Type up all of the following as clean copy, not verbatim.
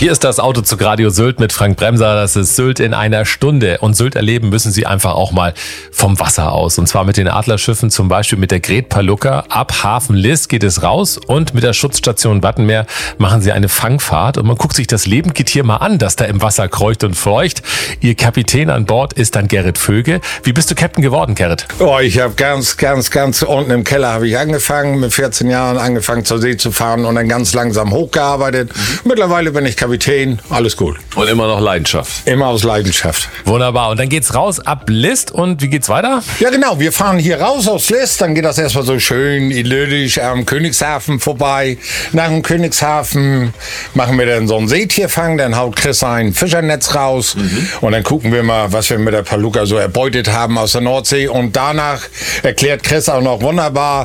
Hier ist das Auto zu Radio Sylt mit Frank Bremser. Das ist Sylt in einer Stunde. Und Sylt erleben müssen Sie einfach auch mal vom Wasser aus. Und zwar mit den Adlerschiffen, zum Beispiel mit der Gret Palluca. Ab Hafen List geht es raus und mit der Schutzstation Wattenmeer machen Sie eine Fangfahrt. Und man guckt sich das Lebendgetier mal an, das da im Wasser kreucht und fleucht. Ihr Kapitän an Bord ist dann Gerrit Vöge. Wie bist du Captain geworden, Gerrit? Oh, ich habe ganz unten im Keller habe ich angefangen, mit 14 Jahren angefangen zur See zu fahren und dann ganz langsam hochgearbeitet. Mittlerweile bin ich Kapitän, alles gut. Und immer noch Leidenschaft. Immer aus Leidenschaft. Wunderbar. Und dann geht's raus ab List. Und wie geht's weiter? Ja genau, wir fahren hier raus aus List, dann geht das erstmal so schön idyllisch am Königshafen vorbei. Nach dem Königshafen machen wir dann so einen Seetierfang, dann haut Chris ein Fischernetz raus und dann gucken wir mal, was wir mit der Palluca so erbeutet haben aus der Nordsee. Und danach erklärt Chris auch noch wunderbar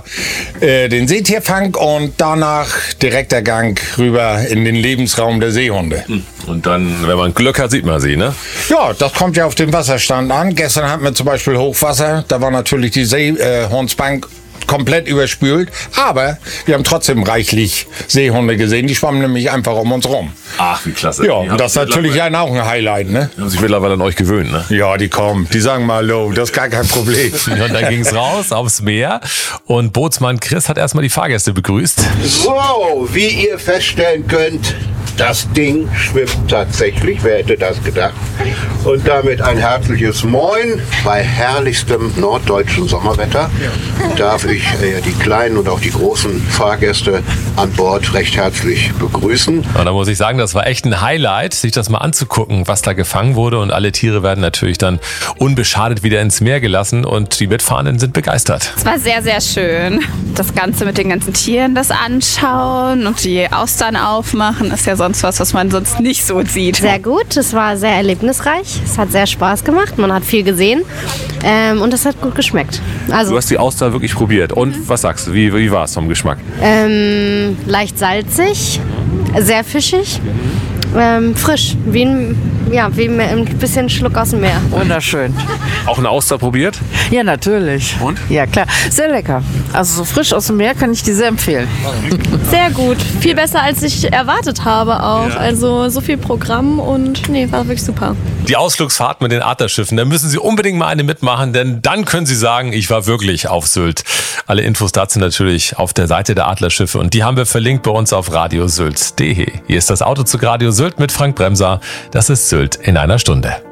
den Seetierfang und danach direkt der Gang rüber in den Lebensraum der Seehunde. Und dann, wenn man Glück hat, sieht man sie, ne? Ja, das kommt ja auf den Wasserstand an. Gestern hatten wir zum Beispiel Hochwasser. Da war natürlich die Seehundsbank komplett überspült. Aber wir haben trotzdem reichlich Seehunde gesehen. Die schwammen nämlich einfach um uns rum. Ach, wie klasse. Ja, und das ist natürlich auch ein Highlight, ne? Die haben sich mittlerweile an euch gewöhnt, ne? Ja, die kommen. Die sagen mal hallo. Das ist gar kein Problem. Und dann ging's raus aufs Meer. Und Bootsmann Chris hat erstmal die Fahrgäste begrüßt. So, wie ihr feststellen könnt, das Ding schwimmt tatsächlich, wer hätte das gedacht? Und damit ein herzliches Moin. Bei herrlichstem norddeutschen Sommerwetter darf ich die kleinen und auch die großen Fahrgäste an Bord recht herzlich begrüßen. Und da muss ich sagen, das war echt ein Highlight, sich das mal anzugucken, was da gefangen wurde. Und alle Tiere werden natürlich dann unbeschadet wieder ins Meer gelassen und die Mitfahrenden sind begeistert. Es war sehr, sehr schön. Das Ganze mit den ganzen Tieren, das anschauen und die Austern aufmachen, ist ja sonst was man sonst nicht so sieht. Sehr gut, es war sehr erlebnisreich. Es hat sehr Spaß gemacht, man hat viel gesehen und es hat gut geschmeckt. Also, Du hast die Auster wirklich probiert. Und was sagst du, wie war es vom Geschmack? leicht salzig, sehr fischig, frisch, wie ein bisschen Schluck aus dem Meer. Wunderschön. Auch eine Auster probiert? Ja, natürlich. Und? Ja, klar. Sehr lecker. Also so frisch aus dem Meer kann ich dir sehr empfehlen. Sehr gut. Viel besser, als ich erwartet habe auch. Ja. Also so viel Programm und war wirklich super. Die Ausflugsfahrt mit den Adlerschiffen, da müssen Sie unbedingt mal eine mitmachen, denn dann können Sie sagen, ich war wirklich auf Sylt. Alle Infos dazu natürlich auf der Seite der Adlerschiffe und die haben wir verlinkt bei uns auf radiosylt.de. Hier ist das Auto zu Radio Sylt mit Frank Bremser. Das ist Sylt in einer Stunde.